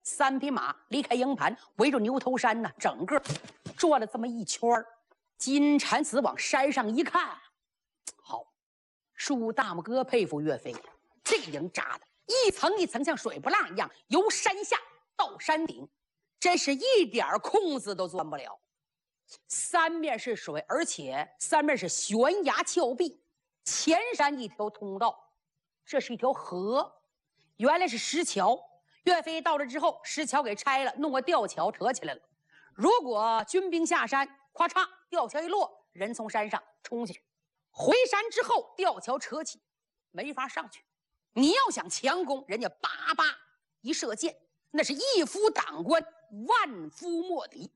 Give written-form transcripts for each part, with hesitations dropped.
3匹马离开营盘，围着牛头山呢，整个转了这么一圈儿。金蝉子往山上一看，好，恕大拇哥佩服岳飞，这个营扎的一层一层像水波浪一样，由山下到山顶，真是一点空子都钻不了。三面是水，而且三面是悬崖峭壁，前山一条通道，这是一条河，原来是石桥。岳飞到了之后，石桥给拆了，弄个吊桥扯起来了。如果军兵下山，咔嚓，吊桥一落，人从山上冲下去。回山之后，吊桥扯起，没法上去。你要想强攻，人家叭叭一射箭，那是一夫当关，万夫莫敌。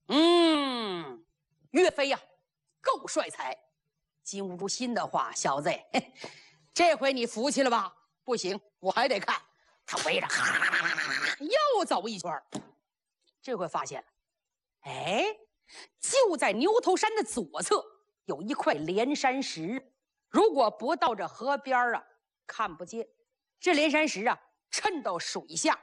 岳飞呀，够帅才。金兀术心的话，小子，这回你服气了吧？不行，我还得看。他围着又走一圈，这回发现了，哎，就在牛头山的左侧有一块连山石，如果不到这河边啊，看不见。这连山石啊，抻到水下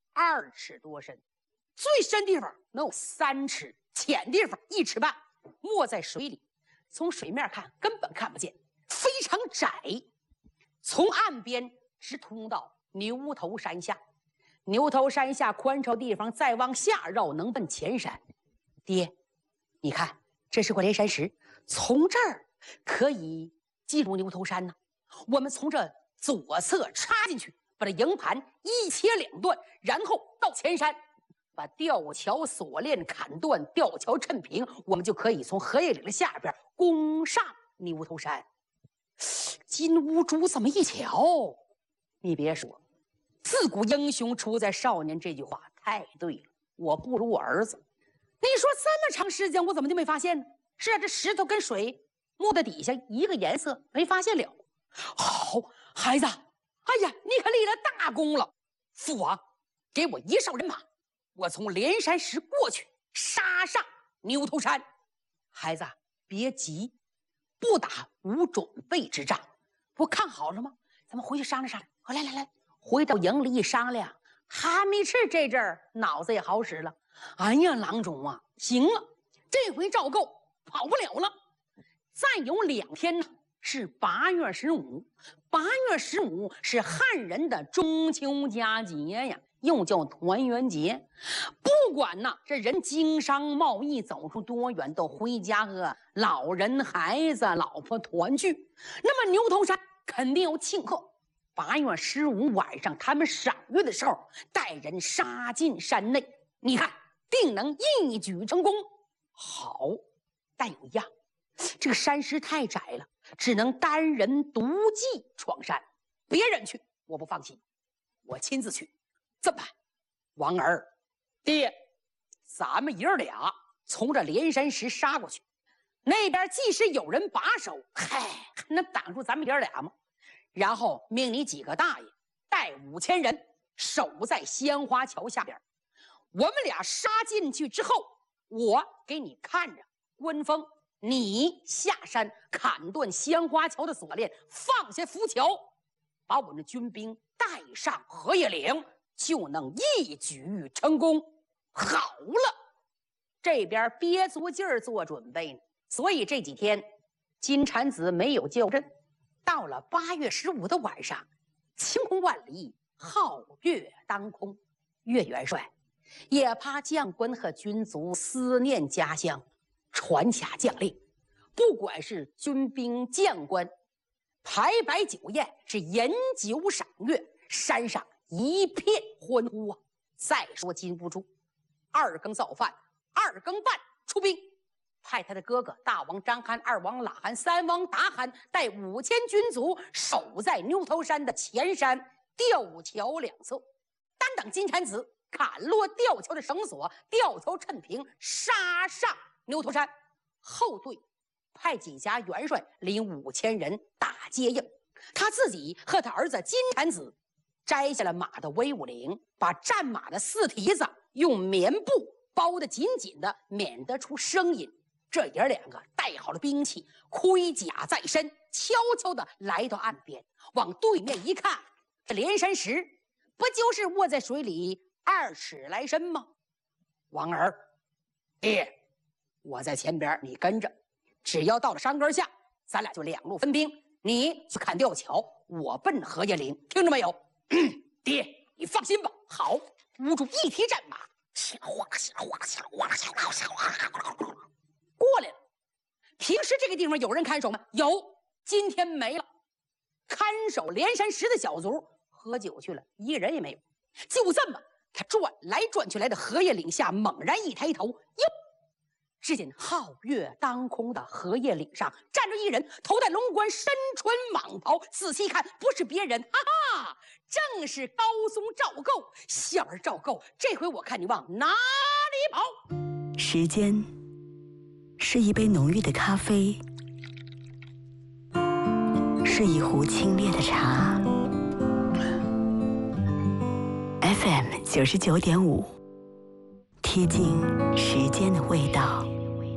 2尺多深，最深地方能有3尺，浅地方1尺半，没在水里，从水面看根本看不见，非常窄，从岸边直通到牛头山下。牛头山下宽敞地方再往下绕，能奔前山。爹，你看这是块连山石，从这儿可以进入牛头山呢。我们从这左侧插进去，把这营盘一切2段，然后到前山把吊桥锁链砍断，吊桥抻平，我们就可以从荷叶岭的下边攻上牛头山。金兀术这么一瞧，你别说，自古英雄出在少年，这句话太对了。我不如我儿子。你说这么长时间，我怎么就没发现呢？是啊，这石头跟水没在底下一个颜色，没发现了。好，孩子，哎呀，你可立了大功了！父王，给我1哨人马，我从连山石过去，杀上牛头山。孩子，别急，不打无准备之仗。不看好了吗？咱们回去商量商量。好，来，回到营里一商量，哈密赤这阵儿脑子也好使了。哎呀，郎中啊，行了，这回照够，跑不了了。再有2天呢，是8月15，8月15是汉人的中秋佳节呀，又叫团圆节。不管呐，这人经商贸易走出多远，都回家和老人、孩子、老婆团聚。那么牛头山肯定有庆贺。8月15晚上，他们赏月的时候，带人杀进山内，你看，定能一举成功。好，但有一样，这个山石太窄了，只能单人独骑闯山，别人去我不放心，我亲自去。这么办？王儿，爹，咱们爷俩从这连山石杀过去，那边即使有人把守，嗨，能挡住咱们爷俩吗？然后命你几个大爷带5000人守在鲜花桥下边，我们俩杀进去之后，我给你看着关风，你下山砍断鲜花桥的锁链，放下浮桥，把我们的军兵带上荷叶岭，就能一举成功。好了，这边憋足劲儿做准备呢，所以这几天金蝉子没有叫阵。到了8月15的晚上，晴空万里，皓月当空。岳元帅也怕将官和军卒思念家乡，传下将令，不管是军兵将官，排摆酒宴，是饮酒赏月，山上一片欢呼啊！再说金兀术，2更造饭，2更半出兵，派他的哥哥大王张邯、2王喇罕、3王达罕带5000军卒守在牛头山的前山吊桥2侧，单等金蝉子砍落吊桥的绳索，吊桥抻平，杀上牛头山。后队派几家元帅领5000人打接应，他自己和他儿子金蝉子摘下了马的威武领，把战马的4蹄子用棉布包得紧紧的，免得出声音。这爷2个带好了兵器，盔甲在身，悄悄地来到岸边，往对面一看，这连山石不就是卧在水里 2尺来深吗？王儿，爹，我在前边，你跟着。只要到了山根下，咱俩就2路分兵。你去看吊桥，我奔荷叶岭，听着没有？爹，你放心吧。好，屋主一提战马，过来了。平时这个地方有人看守吗？有，今天没了。看守连山石的小卒喝酒去了，一个人也没有。就这么，他转来转去，来到荷叶岭下，猛然一抬头，哟！只见皓月当空的荷叶岭上站着一人，头戴龙冠，身穿蟒袍。仔细看，不是别人，哈哈，正是高宗赵构。小儿赵构，这回我看你往哪里跑？ 时间是一杯浓郁的咖啡，是一壶清冽的茶。FM 99.5，贴近时间的味道。